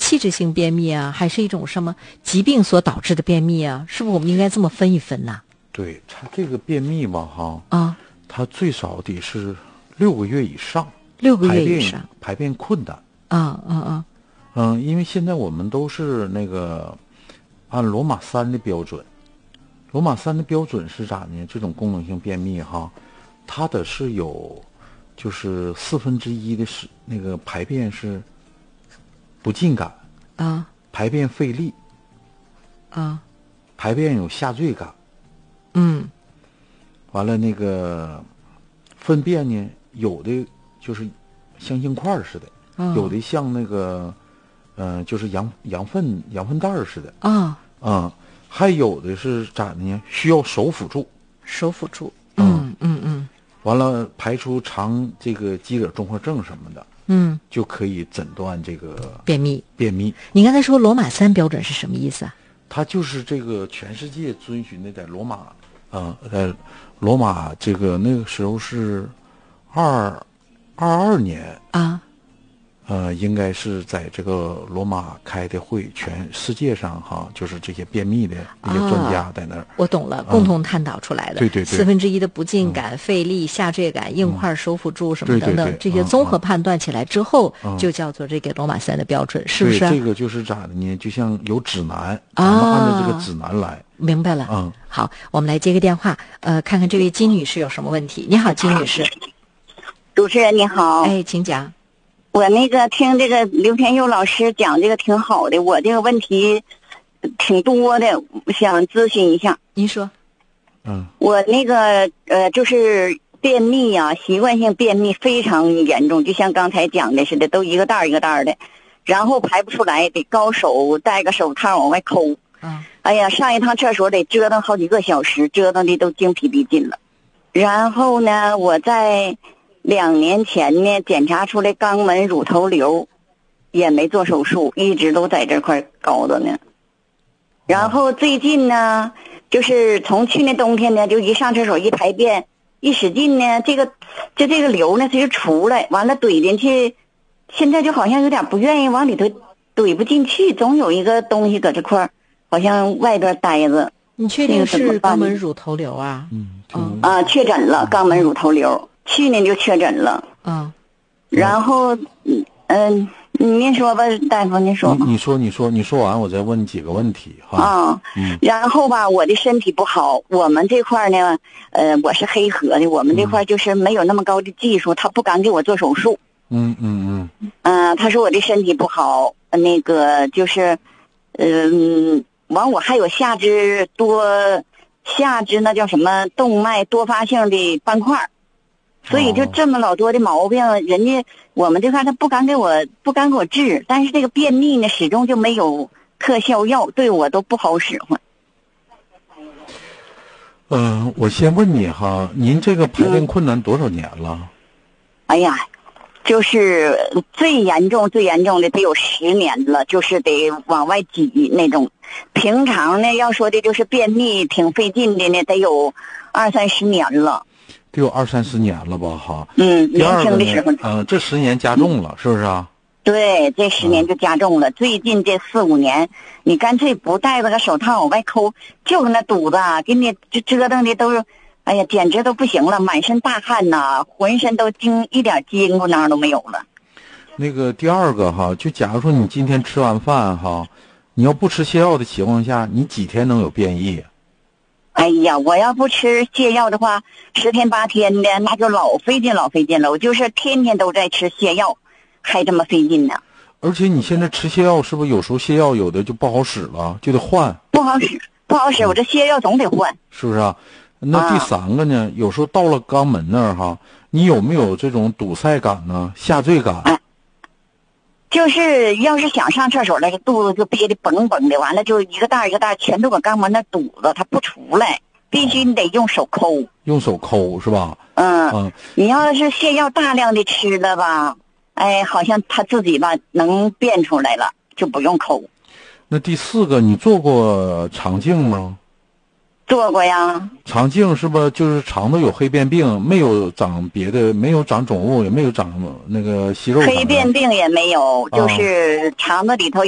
器质性便秘啊，还是一种什么疾病所导致的便秘啊？是不是我们应该这么分一分呢？ 对，它这个便秘吧，哈啊， 它最少得是6个月以上 ，6个月以上， 排便困难。 因为现在我们都是那个按罗马3的标准，罗马3的标准是咋呢？这种功能性便秘哈，它的是有就是1/4的是那个排便是不尽感啊， 排便费力啊， 排便有下坠感，完了那个粪便呢，有的就是像硬块似的，有的像那个就是羊粪蛋似的还有的是咋的呢？需要手辅助，完了排出肠这个积惹综合症什么的，就可以诊断这个便秘。 你刚才说罗马3标准是什么意思啊？ 它就是这个全世界遵循的，在罗马在罗马这个那个时候是22年啊。 应该是在这个罗马开的会，全世界上哈，就是这些便秘的那些专家在那儿。 我懂了，共同探讨出来的。 对 1/4的不尽感、费力、下坠感、硬块、手辅助什么等等，这些综合判断起来之后，就叫做这个罗马3的标准，是不是？ 对，这个就是咋的呢？就像有指南，咱们按照这个指南来。 明白了。好，我们来接个电话，看看这位金女士有什么问题。你好，金女士。 主持人你好。 哎，请讲。 我那个听这个刘天佑老师讲这个挺好的，我这个问题挺多的，想咨询一下。 您说。 我那个就是便秘啊，习惯性便秘非常严重，就像刚才讲的似的，都一个袋一个袋的，然后排不出来，得高手戴个手套往外抠。哎呀，上一趟厕所得折腾好几个小时，折腾的都精疲力尽了。然后呢，我在2年前呢检查出来肛门乳头瘤，也没做手术，一直都在这块搞着呢。然后最近呢，就是从去年冬天呢，就一上厕所一排便一使劲呢，这个瘤呢它就出来，完了怼进去，现在就好像有点不愿意往里头怼不进去，总有一个东西搁这块好像外边待着。 你确定是肛门乳头瘤啊？ 确诊了肛门乳头瘤，去年就确诊了。然后您说吧，大夫，您说吧。 你说完，我再问几个问题哈。 然后吧，我的身体不好，我们这块呢，我是黑河的，我们这块就是没有那么高的技术，他不敢给我做手术。他说我的身体不好，那个就是完我还有下肢那叫什么动脉多发性的斑块，所以就这么老多的毛病，人家我们这块他不敢给我治，但是这个便秘呢始终就没有特效药，对我都不好使唤。 我先问你哈，您这个排便困难多少年了？ 哎呀，就是最严重的得有10年了，就是得往外挤那种。平常呢，要说的就是便秘挺费劲的呢，得有20-30年了。 得有20-30年了吧，哈。 年轻的时候。 这10年加重了，是不是啊？ 对，这10年就加重了。最近这4-5年，你干脆不戴着个手套往外抠，就搁那堵着，给你折腾的都是，哎呀，简直都不行了，满身大汗呐，浑身都一点筋骨囊都没有了。 那个第二个哈，就假如说你今天吃完饭哈，你要不吃泻药的情况下，你几天能有便意？ 哎呀，我要不吃泻药的话，10天8天的那就老费劲了。我就是天天都在吃泻药，还这么费劲呢。 而且你现在吃泻药是不是有时候泻药有的就不好使了，就得换？ 不好使，我这泻药总得换。 是不是啊？那第3个呢？有时候到了肛门那儿哈，你有没有这种堵塞感呢？下坠感？ 就是要是想上厕所了，这肚子就憋得绷绷的，完了就一个袋全都搁肛门那堵着，它不出来，必须你得用手抠。用手抠是吧？ 你要是泻药大量的吃了吧，哎，好像它自己吧能变出来了，就不用抠。 那第4个，你做过肠镜吗？ 做过呀。 肠镜是不是就是肠子有黑便病，没有长别的，没有长肿物，也没有长那个息肉？ 黑便病也没有，就是肠子里头